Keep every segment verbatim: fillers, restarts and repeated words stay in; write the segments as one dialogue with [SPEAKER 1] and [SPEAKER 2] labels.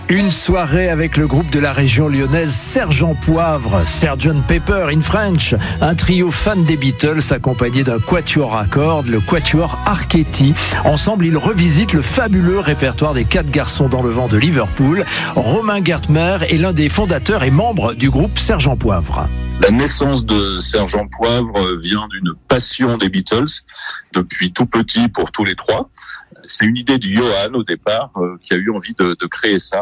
[SPEAKER 1] Une soirée avec le groupe de la région lyonnaise Sergent Poivre, sergeant Pepper in French, un trio fan des Beatles accompagné d'un quatuor à cordes, le quatuor Archetti. Ensemble, ils revisitent le fabuleux répertoire des quatre garçons dans le vent de Liverpool. Romain Gertmer est l'un des fondateurs et membre du groupe Sergent Poivre.
[SPEAKER 2] La naissance de Sergent Poivre vient d'une passion des Beatles depuis tout petit pour tous les trois. C'est une idée de Johan au départ euh, qui a eu envie de, de créer ça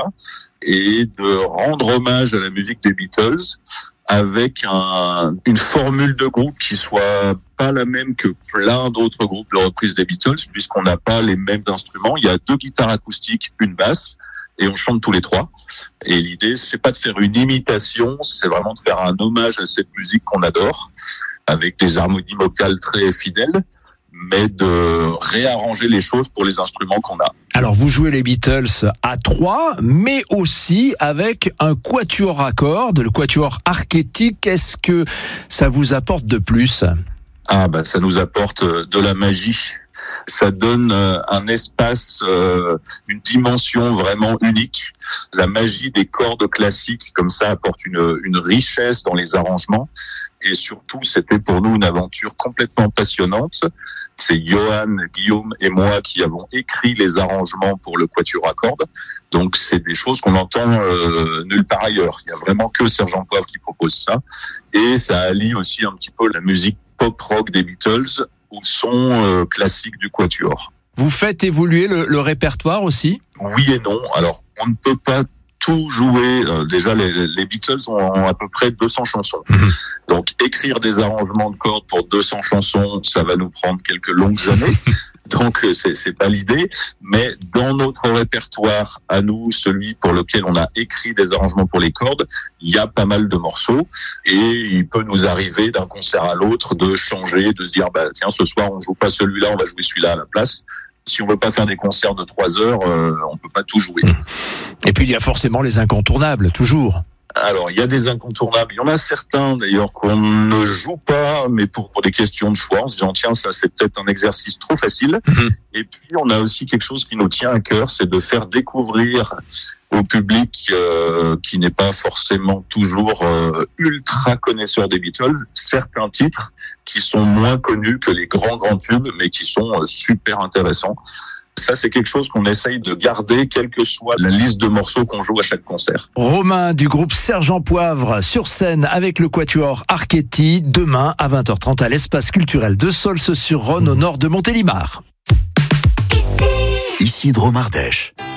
[SPEAKER 2] et de rendre hommage à la musique des Beatles avec un, une formule de groupe qui soit pas la même que plein d'autres groupes de reprise des Beatles puisqu'on n'a pas les mêmes instruments. Il y a deux guitares acoustiques, une basse et on chante tous les trois. Et l'idée, c'est pas de faire une imitation, c'est vraiment de faire un hommage à cette musique qu'on adore avec des harmonies vocales très fidèles, mais de réarranger les choses pour les instruments qu'on a.
[SPEAKER 1] Alors vous jouez les Beatles à trois, mais aussi avec un quatuor à cordes, le quatuor Archetti. Qu'est-ce que ça vous apporte de plus ?
[SPEAKER 2] Ah bah ça nous apporte de la magie. Ça donne un espace, une dimension vraiment unique. La magie des cordes classiques, comme ça, apporte une, une richesse dans les arrangements. Et surtout, c'était pour nous une aventure complètement passionnante. C'est Johan, Guillaume et moi qui avons écrit les arrangements pour le quatuor à cordes. Donc, c'est des choses qu'on entend euh, nulle part ailleurs. Il y a vraiment que Sergent Poivre qui propose ça. Et ça allie aussi un petit peu la musique pop-rock des Beatles au son euh, classique du quatuor.
[SPEAKER 1] Vous faites évoluer le, le répertoire aussi ?
[SPEAKER 2] Oui et non. Alors, on ne peut pas tout jouer. Euh, déjà, les, les Beatles ont à peu près deux cents chansons. Mmh. Donc, écrire des arrangements de cordes pour deux cents chansons, ça va nous prendre quelques longues années. Donc, c'est, c'est pas l'idée. Mais dans notre répertoire, à nous, celui pour lequel on a écrit des arrangements pour les cordes, il y a pas mal de morceaux. Et il peut nous arriver d'un concert à l'autre de changer, de se dire, bah, tiens, ce soir, on joue pas celui-là, on va jouer celui-là à la place. Si on veut pas faire des concerts de trois heures, euh, on peut pas tout jouer.
[SPEAKER 1] Et puis il y a forcément les incontournables, toujours.
[SPEAKER 2] Alors, il y a des incontournables. Il y en a certains, d'ailleurs, qu'on ne joue pas, mais pour, pour des questions de choix, en se disant, tiens, ça, c'est peut-être un exercice trop facile. Mmh. Et puis, on a aussi quelque chose qui nous tient à cœur, c'est de faire découvrir au public euh, qui n'est pas forcément toujours euh, ultra connaisseur des Beatles, certains titres qui sont moins connus que les grands, grands tubes, mais qui sont euh, super intéressants. Ça, c'est quelque chose qu'on essaye de garder, quelle que soit la liste de morceaux qu'on joue à chaque concert.
[SPEAKER 1] Romain du groupe Sergent Poivre sur scène avec le quatuor Archetti, demain à vingt heures trente à l'espace culturel de Saulce-sur-Rhône au nord de Montélimar.
[SPEAKER 3] Ici Dromardèche.